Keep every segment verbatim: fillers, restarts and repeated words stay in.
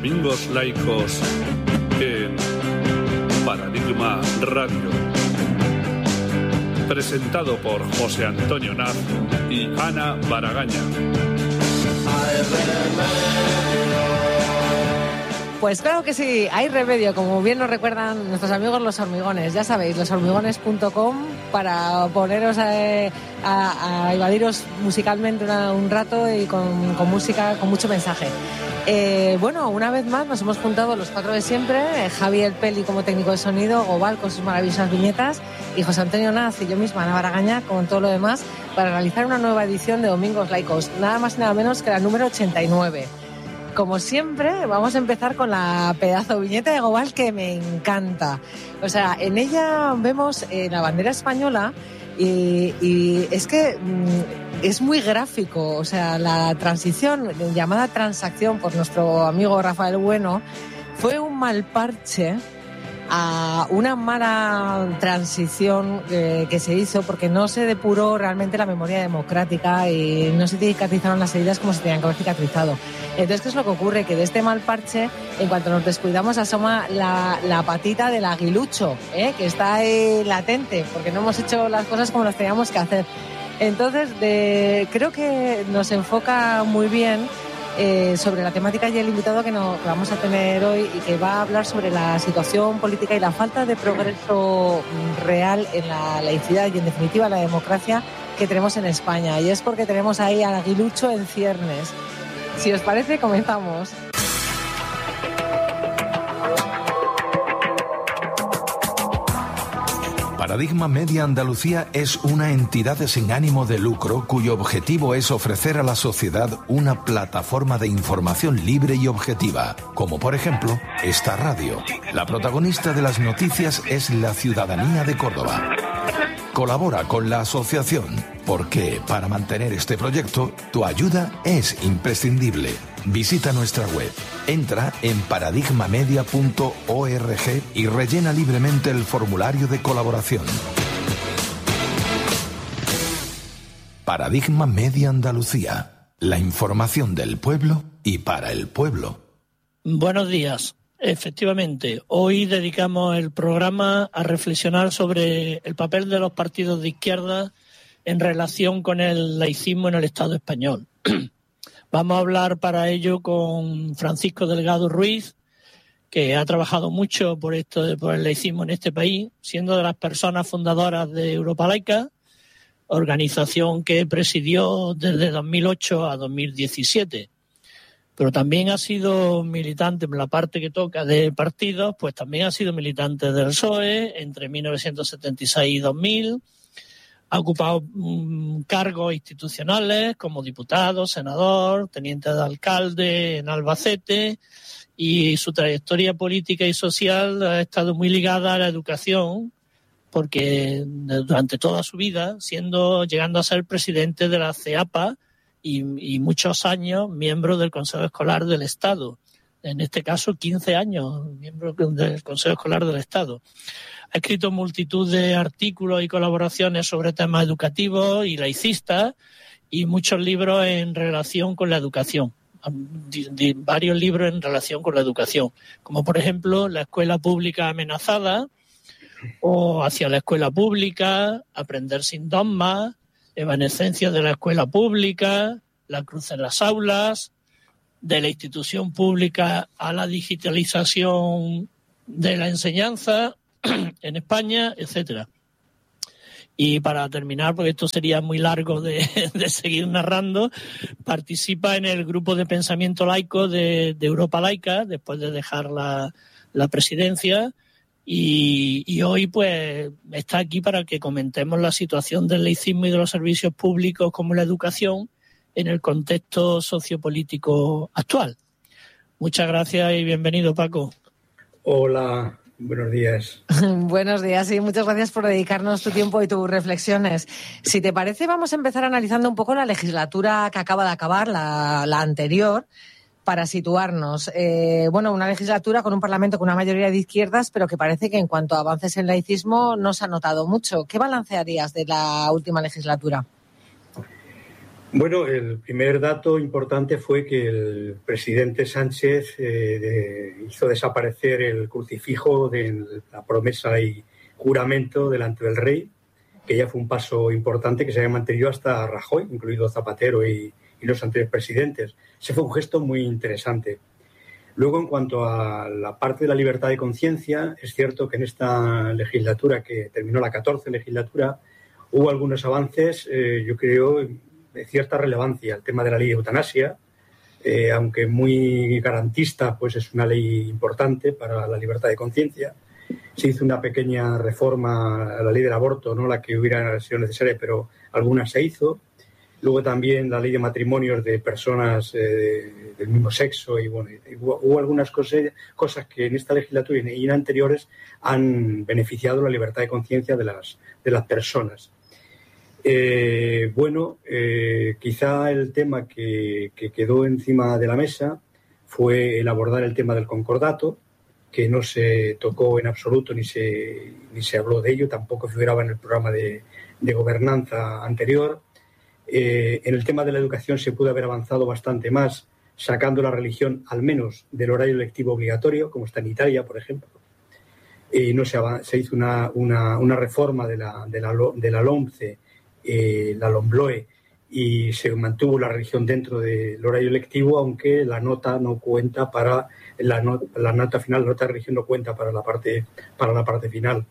Domingos Laicos en Paradigma Radio. Presentado por José Antonio Naz y Ana Baragaña. Pues claro que sí, hay remedio, como bien nos recuerdan nuestros amigos los hormigones. Ya sabéis, los hormigones punto com para poneros a, a, a evadiros musicalmente una, un rato y con, con música, con mucho mensaje. Eh, bueno, una vez más nos hemos juntado los cuatro de siempre, eh, Javi El Peli como técnico de sonido, Gobal con sus maravillosas viñetas y José Antonio Naz y yo misma, Ana Baragaña, con todo lo demás, para realizar una nueva edición de Domingos Laicos, nada más y nada menos que la número ochenta y nueve. Como siempre, vamos a empezar con la pedazo viñeta de Gobal que me encanta. O sea, en ella vemos eh, la bandera española y, y es que mmm, es muy gráfico. O sea, la transición, llamada transacción por nuestro amigo Rafael Bueno, fue un mal parche a una mala transición eh, que se hizo porque no se depuró realmente la memoria democrática y no se cicatrizaron las heridas como se tenían que haber cicatrizado. Entonces, ¿qué es lo que ocurre? Que de este mal parche, en cuanto nos descuidamos, asoma la, la patita del aguilucho, ¿eh? Que está ahí latente, porque no hemos hecho las cosas como las teníamos que hacer. Entonces, de, creo que nos enfoca muy bien Eh, sobre la temática y el invitado que, nos, que vamos a tener hoy y que va a hablar sobre la situación política y la falta de progreso real en la laicidad y en definitiva la democracia que tenemos en España. Y es porque tenemos ahí al aguilucho en ciernes. Si os parece, comenzamos. Paradigma Media Andalucía es una entidad sin ánimo de lucro cuyo objetivo es ofrecer a la sociedad una plataforma de información libre y objetiva, como por ejemplo esta radio. La protagonista de las noticias es la ciudadanía de Córdoba. Colabora con la asociación porque para mantener este proyecto tu ayuda es imprescindible. Visita nuestra web, entra en paradigma media punto org y rellena libremente el formulario de colaboración. Paradigma Media Andalucía, la información del pueblo y para el pueblo. Buenos días. Efectivamente, hoy dedicamos el programa a reflexionar sobre el papel de los partidos de izquierda en relación con el laicismo en el Estado español. Vamos a hablar para ello con Francisco Delgado Ruiz, que ha trabajado mucho por esto de, por el laicismo en este país, siendo de las personas fundadoras de Europa Laica, organización que presidió desde dos mil ocho a dos mil diecisiete. Pero también ha sido militante en la parte que toca de partidos, pues también ha sido militante del P S O E entre mil novecientos setenta y seis y dos mil. Ha ocupado um, cargos institucionales como diputado, senador, teniente de alcalde en Albacete, y su trayectoria política y social ha estado muy ligada a la educación, porque durante toda su vida, siendo llegando a ser presidente de la CEAPA y, y muchos años miembro del Consejo Escolar del Estado, en este caso quince años miembro del Consejo Escolar del Estado. Ha escrito multitud de artículos y colaboraciones sobre temas educativos y laicistas y muchos libros en relación con la educación, varios libros en relación con la educación, como por ejemplo La escuela pública amenazada o Hacia la escuela pública, Aprender sin dogmas, Evanescencia de la escuela pública, La cruz en las aulas, De la institución pública a la digitalización de la enseñanza en España, etcétera. Y para terminar, porque esto sería muy largo de, de seguir narrando, participa en el grupo de pensamiento laico de, de Europa Laica, después de dejar la, la presidencia, y, y hoy pues está aquí para que comentemos la situación del laicismo y de los servicios públicos como la educación en el contexto sociopolítico actual. Muchas gracias y bienvenido, Paco. Hola. Buenos días. Buenos días y muchas gracias por dedicarnos tu tiempo y tus reflexiones. Si te parece, vamos a empezar analizando un poco la legislatura que acaba de acabar, la, la anterior, para situarnos. Eh, bueno, una legislatura con un Parlamento con una mayoría de izquierdas, pero que parece que en cuanto a avances en laicismo no se ha notado mucho. ¿Qué balance harías de la última legislatura? Bueno, el primer dato importante fue que el presidente Sánchez eh, de, hizo desaparecer el crucifijo de la promesa y juramento delante del rey, que ya fue un paso importante que se había mantenido hasta Rajoy, incluido Zapatero y, y los anteriores presidentes. Ese fue un gesto muy interesante. Luego, en cuanto a la parte de la libertad de conciencia, es cierto que en esta legislatura, que terminó la catorce legislatura, hubo algunos avances, eh, yo creo, de cierta relevancia. El tema de la ley de eutanasia, eh, aunque muy garantista, pues es una ley importante para la libertad de conciencia. Se hizo una pequeña reforma a la ley del aborto, no la que hubiera sido necesaria, pero alguna se hizo. Luego también la ley de matrimonios de personas eh, del mismo sexo y bueno, hubo, hubo algunas cosas, cosas que en esta legislatura y en anteriores han beneficiado la libertad de conciencia de las, de las personas. Eh, bueno, eh, quizá el tema que, que quedó encima de la mesa fue el abordar el tema del concordato, que no se tocó en absoluto ni se, ni se habló de ello, tampoco figuraba en el programa de, de gobernanza anterior. Eh, en el tema de la educación se pudo haber avanzado bastante más, sacando la religión al menos del horario lectivo obligatorio, como está en Italia, por ejemplo. Eh, no se, se hizo una, una, una reforma de la, de la, de la LOMCE, eh, la LOMBLOE, y se mantuvo la religión dentro del horario lectivo, aunque la nota no cuenta para la, not, la nota final, la nota de religión no cuenta para la parte, para la parte final.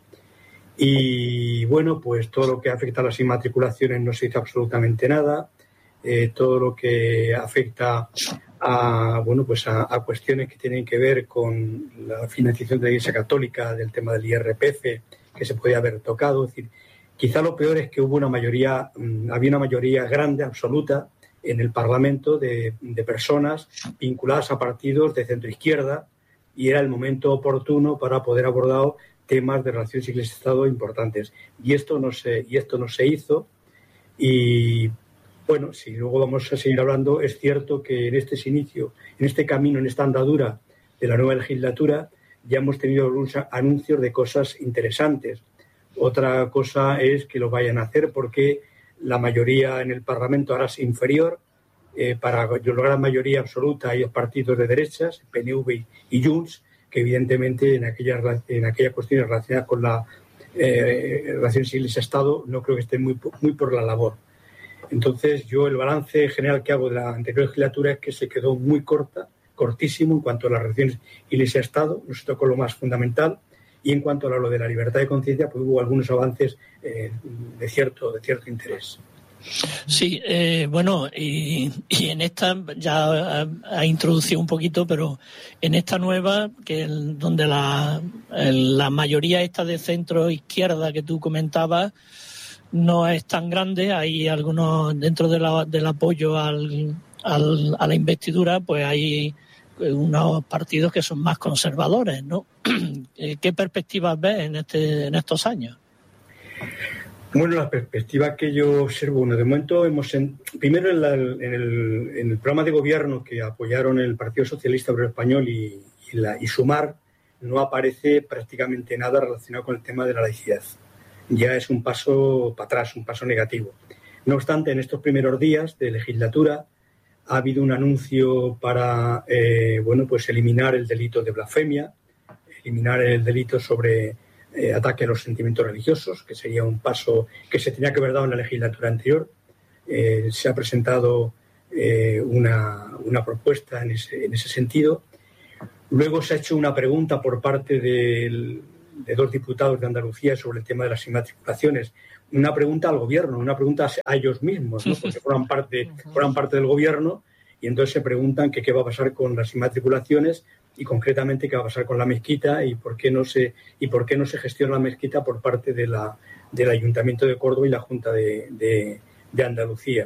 Y bueno, pues todo lo que afecta a las inmatriculaciones no se hizo absolutamente nada. Eh, todo lo que afecta a bueno pues a, a cuestiones que tienen que ver con la financiación de la Iglesia Católica, del tema del I R P F, que se podía haber tocado. Es decir, quizá lo peor es que hubo una mayoría, había una mayoría grande, absoluta, en el Parlamento de, de personas vinculadas a partidos de centro-izquierda, y era el momento oportuno para poder abordar temas de relaciones Iglesia-Estado importantes. Y esto no se, y esto no se hizo. Y bueno, si luego vamos a seguir hablando, es cierto que en este inicio, en este camino, en esta andadura de la nueva legislatura, ya hemos tenido algunos anuncios de cosas interesantes. Otra cosa es que lo vayan a hacer porque la mayoría en el Parlamento ahora es inferior. Eh, para lograr mayoría absoluta hay partidos de derechas, P N V y Junts, que evidentemente en aquellas en aquellas cuestiones relacionadas con la eh, relaciones Iglesia-Estado no creo que estén muy, muy por la labor. Entonces yo el balance general que hago de la anterior legislatura es que se quedó muy corta, cortísimo en cuanto a las relaciones Iglesia-Estado, no se tocó lo más fundamental, y en cuanto a lo de la libertad de conciencia, pues hubo algunos avances eh, de cierto de cierto interés. Sí, eh, bueno, y, y en esta ya ha, ha introducido un poquito, pero en esta nueva, que el, donde la, el, la mayoría esta de centro izquierda que tú comentabas no es tan grande, hay algunos dentro de la, del apoyo al, al, a la investidura, pues hay unos partidos que son más conservadores, ¿no? ¿Qué perspectivas ves en este en estos años? Bueno, la perspectiva que yo observo, bueno, de momento hemos, en, primero en, la, en, el, en el programa de gobierno que apoyaron el Partido Socialista Obrero Español y, y, la, y Sumar, no aparece prácticamente nada relacionado con el tema de la laicidad. Ya es un paso para atrás, un paso negativo. No obstante, en estos primeros días de legislatura ha habido un anuncio para, eh, bueno, pues eliminar el delito de blasfemia, eliminar el delito sobre Eh, ataque a los sentimientos religiosos, que sería un paso que se tenía que haber dado en la legislatura anterior. Eh, se ha presentado eh, una, una propuesta en ese, en ese sentido. Luego se ha hecho una pregunta por parte del, de dos diputados de Andalucía sobre el tema de las inmatriculaciones. Una pregunta al gobierno, una pregunta a ellos mismos, ¿no? Porque forman parte, forman parte del gobierno, y entonces se preguntan que qué va a pasar con las inmatriculaciones y concretamente qué va a pasar con la mezquita y por qué no se y por qué no se gestiona la mezquita por parte de la del Ayuntamiento de Córdoba y la Junta de, de, de Andalucía.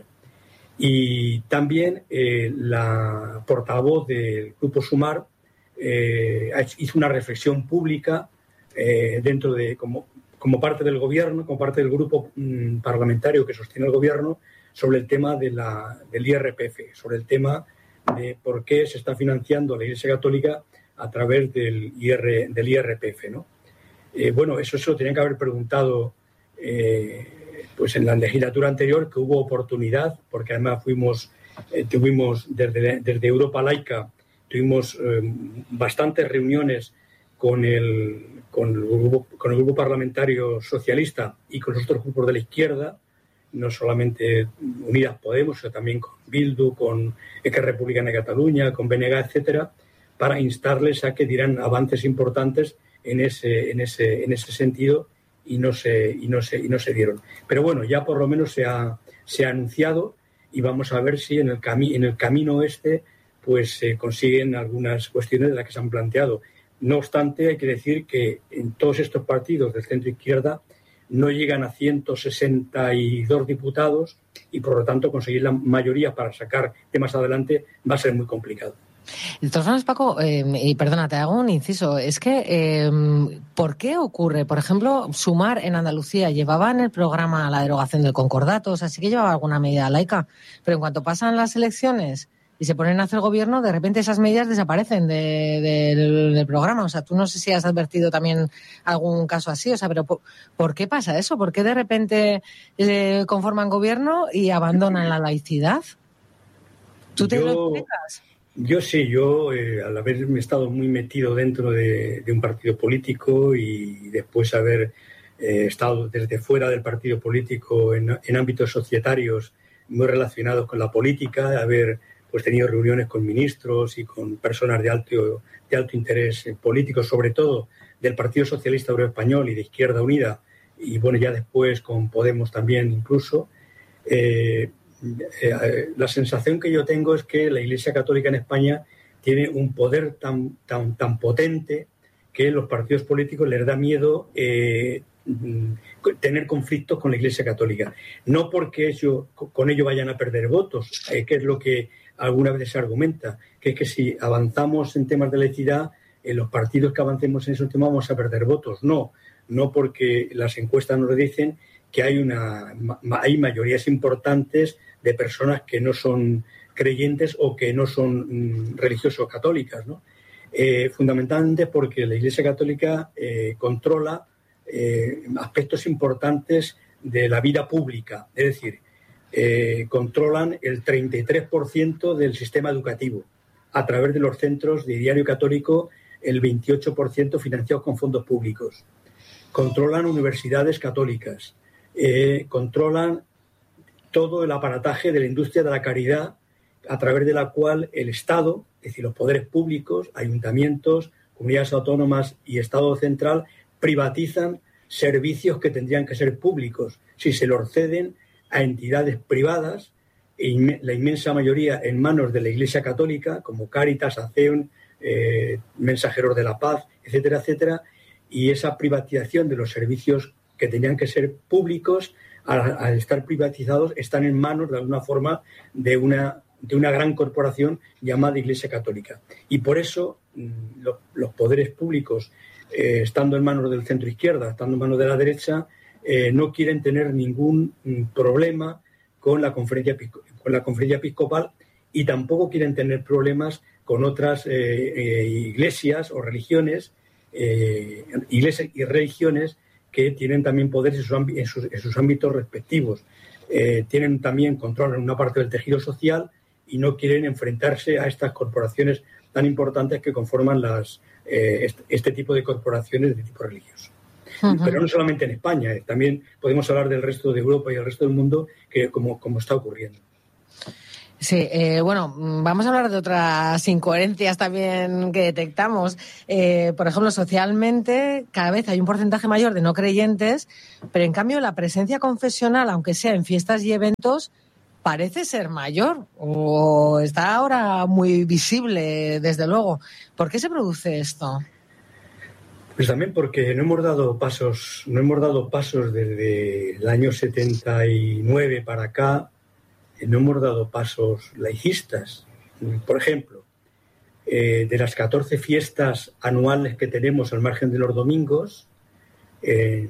Y también eh, la portavoz del Grupo Sumar eh, hizo una reflexión pública eh, dentro de como, como parte del gobierno, como parte del grupo mmm, parlamentario que sostiene el gobierno, sobre el tema de la, del I R P F, sobre el tema de por qué se está financiando la Iglesia Católica a través del, I R, del I R P F, ¿no? Eh, bueno, eso se lo tenían que haber preguntado eh, pues en la legislatura anterior que hubo oportunidad, porque además fuimos, eh, tuvimos desde, desde Europa Laica, tuvimos eh, bastantes reuniones con el, con, el grupo, con el grupo parlamentario socialista y con los otros grupos de la izquierda, no solamente Unidas Podemos, sino también con Bildu, con Esquerra Republicana de Cataluña, con B N G, etcétera, para instarles a que dieran avances importantes en ese, en ese, en ese sentido y no se, y no se, y no se dieron. Pero bueno, ya por lo menos se ha, se ha anunciado y vamos a ver si en el, cami- en el camino este pues se eh, consiguen algunas cuestiones de las que se han planteado. No obstante, hay que decir que en todos estos partidos del centro izquierda no llegan a ciento sesenta y dos diputados y, por lo tanto, conseguir la mayoría para sacar temas adelante va a ser muy complicado. De todas formas, Paco, eh, y perdona, te hago un inciso, es que eh, ¿por qué ocurre? Por ejemplo, Sumar en Andalucía llevaba en el programa la derogación del concordato, o sea, sí que llevaba alguna medida laica, pero en cuanto pasan las elecciones y se ponen a hacer gobierno, de repente esas medidas desaparecen de, de, del, del programa. O sea, tú no sé si has advertido también algún caso así, o sea, pero ¿por, ¿por qué pasa eso? ¿Por qué de repente eh, conforman gobierno y abandonan la laicidad? ¿Tú te yo, lo explicas? Yo sí, yo eh, al haberme estado muy metido dentro de, de un partido político y después haber eh, estado desde fuera del partido político en, en ámbitos societarios muy relacionados con la política, haber pues tenido reuniones con ministros y con personas de alto, de alto interés político, sobre todo del Partido Socialista Obrero Español y de Izquierda Unida, y bueno, ya después con Podemos también incluso. Eh, eh, la sensación que yo tengo es que la Iglesia Católica en España tiene un poder tan, tan, tan potente que los partidos políticos les da miedo eh, tener conflictos con la Iglesia Católica. No porque ello, con ello vayan a perder votos, eh, que es lo que alguna vez se argumenta, que es que si avanzamos en temas de laicidad, en los partidos que avancemos en esos temas vamos a perder votos. No, no porque las encuestas nos dicen que hay una hay mayorías importantes de personas que no son creyentes o que no son mm, religiosos católicas, ¿no? Eh, fundamentalmente porque la Iglesia Católica eh, controla eh, aspectos importantes de la vida pública, es decir, Eh, controlan el treinta y tres por ciento del sistema educativo. A través de los centros de Diario Católico, el veintiocho por ciento financiados con fondos públicos. Controlan universidades católicas. Eh, controlan todo el aparataje de la industria de la caridad, a través de la cual el Estado, es decir, los poderes públicos, ayuntamientos, comunidades autónomas y Estado central, privatizan servicios que tendrían que ser públicos. Si se los ceden a entidades privadas, la inmensa mayoría en manos de la Iglesia Católica, como Cáritas, ACEUN, eh, Mensajeros de la Paz, etcétera, etcétera, y esa privatización de los servicios que tenían que ser públicos, al, al estar privatizados, están en manos, de alguna forma, de una, de una gran corporación llamada Iglesia Católica. Y por eso lo, los poderes públicos, eh, estando en manos del centro izquierda, estando en manos de la derecha, Eh, no quieren tener ningún mm, problema con la conferencia con la conferencia episcopal y tampoco quieren tener problemas con otras eh, eh, iglesias o religiones, eh, iglesias y religiones que tienen también poderes en sus, ámb- en sus, en sus ámbitos respectivos. Eh, tienen también control en una parte del tejido social y no quieren enfrentarse a estas corporaciones tan importantes que conforman las eh, este, este tipo de corporaciones de tipo religioso. Uh-huh. Pero no solamente en España, eh, también podemos hablar del resto de Europa y el resto del mundo, que como, como está ocurriendo. Sí, eh, bueno, vamos a hablar de otras incoherencias también que detectamos. Eh, por ejemplo, socialmente cada vez hay un porcentaje mayor de no creyentes, pero en cambio la presencia confesional, aunque sea en fiestas y eventos, parece ser mayor o está ahora muy visible, desde luego. ¿Por qué se produce esto? Pues también porque no hemos dado pasos, no hemos dado pasos desde el año setenta y nueve para acá, no hemos dado pasos laicistas. Por ejemplo, eh, de las catorce fiestas anuales que tenemos al margen de los domingos, eh,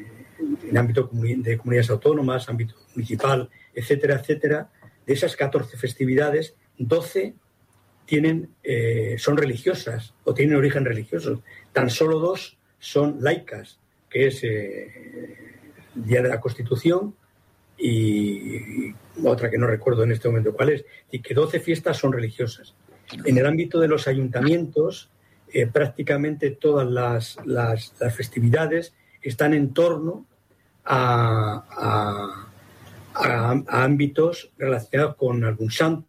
en ámbito de comunidades autónomas, ámbito municipal, etcétera, etcétera, de esas catorce festividades, doce tienen, eh, son religiosas o tienen origen religioso. Tan solo dos son laicas, que es eh, el Día de la Constitución y otra que no recuerdo en este momento cuál es, y que doce fiestas son religiosas. En el ámbito de los ayuntamientos, eh, prácticamente todas las, las, las festividades están en torno a, a, a, a ámbitos relacionados con algún santo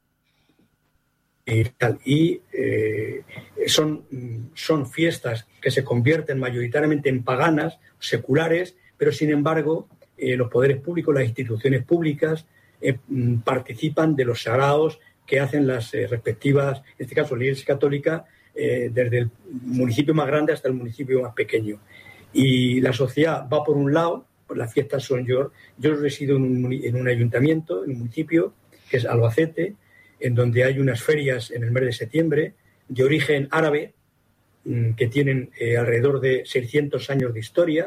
y tal. Y eh, son, son fiestas que se convierten mayoritariamente en paganas, seculares, pero sin embargo eh, los poderes públicos, las instituciones públicas eh, participan de los sagrados que hacen las eh, respectivas, en este caso la Iglesia Católica, eh, desde el municipio más grande hasta el municipio más pequeño. Y la sociedad va por un lado, pues las fiestas son yo, yo resido en un, en un ayuntamiento, en un municipio, que es Albacete, en donde hay unas ferias en el mes de septiembre de origen árabe, que tienen eh, alrededor de seiscientos años de historia,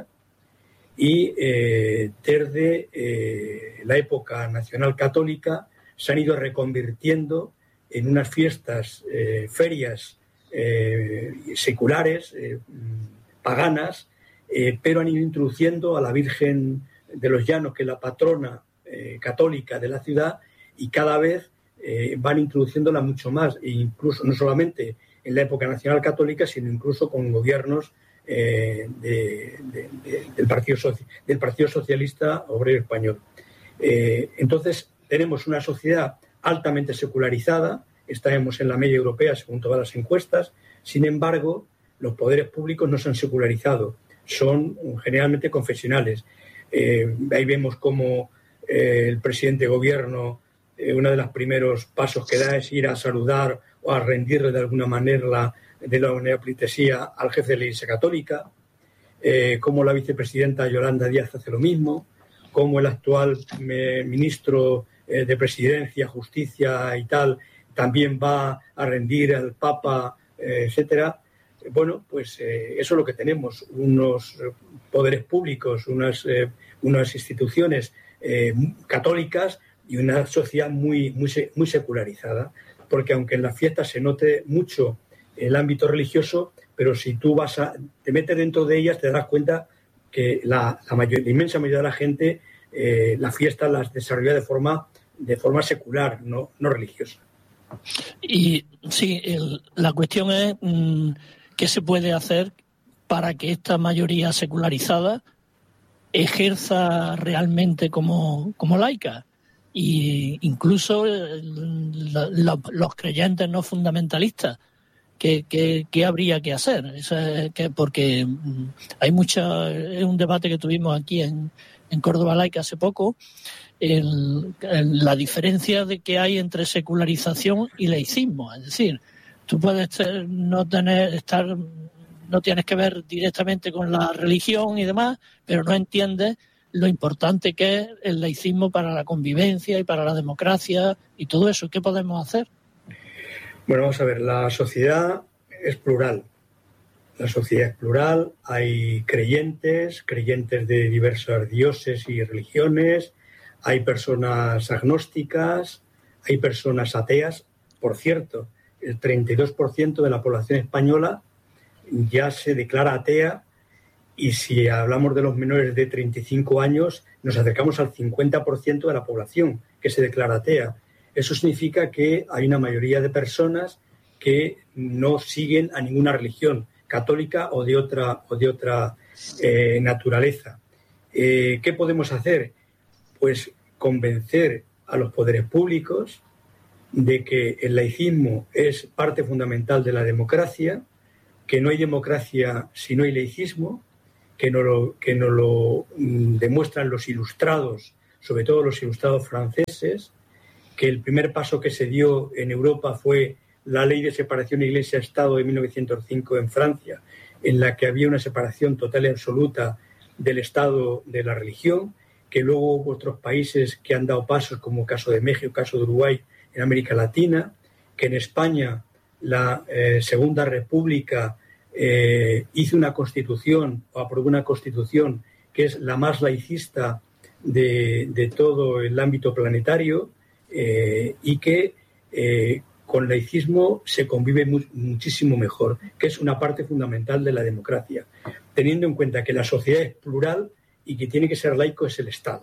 y eh, desde eh, la época nacional católica se han ido reconvirtiendo en unas fiestas, eh, ferias eh, seculares, eh, paganas, eh, pero han ido introduciendo a la Virgen de los Llanos, que es la patrona eh, católica de la ciudad, y cada vez eh, van introduciéndola mucho más, e incluso no solamente en la época nacional católica, sino incluso con gobiernos eh, de, de, de, del, Partido Soci- del Partido Socialista Obrero Español. Eh, entonces, tenemos una sociedad altamente secularizada, estamos en la media europea según todas las encuestas, sin embargo, los poderes públicos no se han secularizado, son generalmente confesionales. Eh, ahí vemos cómo eh, el presidente de gobierno, eh, uno de los primeros pasos que da es ir a saludar o a rendirle de alguna manera la, de la neoplitesía al jefe de la Iglesia Católica, eh, cómo la vicepresidenta Yolanda Díaz hace lo mismo, cómo el actual eh, ministro eh, de Presidencia, Justicia y tal también va a rendir al Papa, eh, etcétera. Bueno, pues eh, eso es lo que tenemos, unos poderes públicos, unas, eh, unas instituciones eh, católicas y una sociedad muy, muy, muy secularizada, porque aunque en las fiestas se note mucho el ámbito religioso, pero si tú vas a, te metes dentro de ellas te darás cuenta que la, la, mayor, la inmensa mayoría de la gente eh, las fiestas las desarrolla de forma, de forma secular, no, no religiosa. Y sí, el, la cuestión es mmm, qué se puede hacer para que esta mayoría secularizada ejerza realmente como, como laica. Y incluso la, la, los creyentes no fundamentalistas, ¿qué, qué, qué habría que hacer? Eso es que, porque hay mucha, es un debate que tuvimos aquí en, en Córdoba Laica hace poco, el, el, la diferencia de que hay entre secularización y laicismo. Es decir, tú puedes ter, no tener estar no tienes que ver directamente con la religión y demás, pero no entiendes lo importante que es el laicismo para la convivencia y para la democracia y todo eso. ¿Qué podemos hacer? Bueno, vamos a ver, la sociedad es plural. La sociedad es plural, hay creyentes, creyentes de diversos dioses y religiones, hay personas agnósticas, hay personas ateas. Por cierto, el treinta y dos por ciento de la población española ya se declara atea, y si hablamos de los menores de treinta y cinco años, nos acercamos al cincuenta por ciento de la población que se declara atea. Eso significa que hay una mayoría de personas que no siguen a ninguna religión, católica o de otra, o de otra eh, naturaleza. Eh, ¿Qué podemos hacer? Pues convencer a los poderes públicos de que el laicismo es parte fundamental de la democracia, que no hay democracia si no hay laicismo, que nos lo, que nos lo demuestran los ilustrados, sobre todo los ilustrados franceses, que el primer paso que se dio en Europa fue la ley de separación Iglesia-Estado de mil novecientos cinco en Francia, en la que había una separación total y absoluta del Estado de la religión, que luego hubo otros países que han dado pasos, como el caso de México, el caso de Uruguay en América Latina, que en España la eh, Segunda República eh, hizo una constitución o aprobó una constitución que es la más laicista de, de todo el ámbito planetario, eh, y que eh, con laicismo se convive mu- muchísimo mejor, que es una parte fundamental de la democracia, teniendo en cuenta que la sociedad es plural y que tiene que ser laico es el Estado.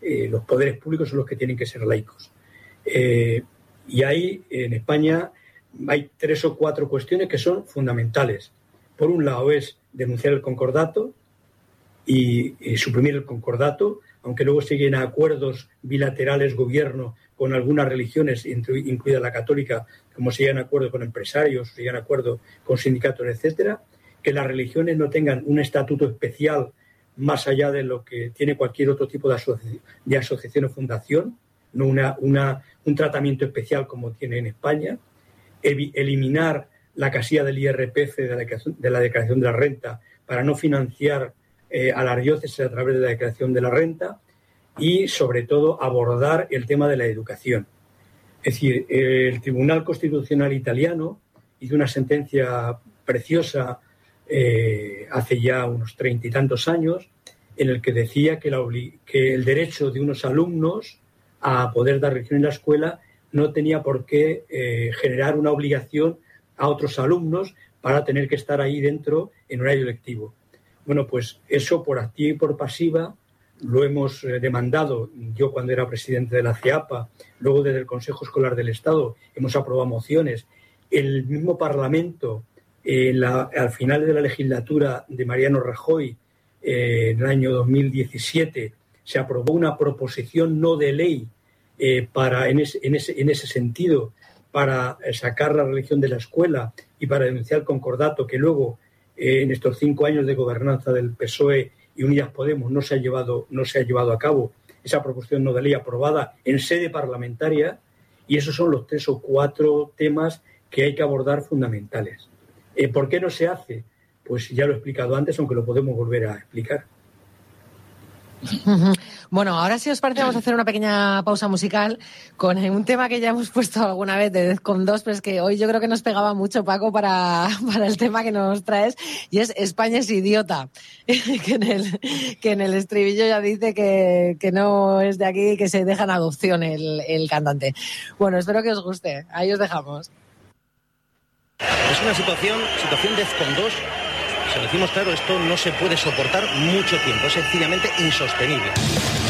eh, los poderes públicos son los que tienen que ser laicos. Eh, y ahí, en España, hay tres o cuatro cuestiones que son fundamentales. Por un lado es denunciar el concordato y, y suprimir el concordato, aunque luego siguen acuerdos bilaterales gobierno con algunas religiones, incluida la católica, como se llegan a acuerdo con empresarios, se llegan a acuerdo con sindicatos, etcétera, que las religiones no tengan un estatuto especial más allá de lo que tiene cualquier otro tipo de, asoci- de asociación o fundación, no una, una, un tratamiento especial como tiene en España, Evi- eliminar la casilla del I R P F de la declaración de la, declaración de la renta para no financiar eh, a las diócesis a través de la declaración de la renta, y, sobre todo, abordar el tema de la educación. Es decir, el Tribunal Constitucional italiano hizo una sentencia preciosa eh, hace ya unos treinta y tantos años, en el que decía que, la obli- que el derecho de unos alumnos a poder dar religión en la escuela no tenía por qué eh, generar una obligación a otros alumnos para tener que estar ahí dentro en horario lectivo. Bueno, pues eso por activa y por pasiva lo hemos demandado. Yo, cuando era presidente de la CEAPA, luego desde el Consejo Escolar del Estado, hemos aprobado mociones. El mismo Parlamento, eh, la, al final de la legislatura de Mariano Rajoy, eh, en el año dos mil diecisiete, se aprobó una proposición no de ley eh, para, en, ese, en, ese, en ese sentido, para sacar la religión de la escuela y para denunciar el concordato, que luego, eh, en estos cinco años de gobernanza del P S O E y Unidas Podemos, no se ha llevado, no se ha llevado a cabo esa proposición no de ley aprobada en sede parlamentaria, y esos son los tres o cuatro temas que hay que abordar fundamentales. Eh, ¿Por qué no se hace? Pues ya lo he explicado antes, aunque lo podemos volver a explicar. Bueno, ahora si os parece vamos a hacer una pequeña pausa musical con un tema que ya hemos puesto alguna vez de Defcon dos, pero es que hoy yo creo que nos pegaba mucho, Paco, para, para el tema que nos traes, y es España es idiota, que en el, que en el estribillo ya dice que, que no es de aquí y que se deja en adopción el, el cantante. Bueno, espero que os guste, ahí os dejamos. Es una situación, situación Defcon dos. Si lo decimos claro, esto no se puede soportar mucho tiempo, es sencillamente insostenible.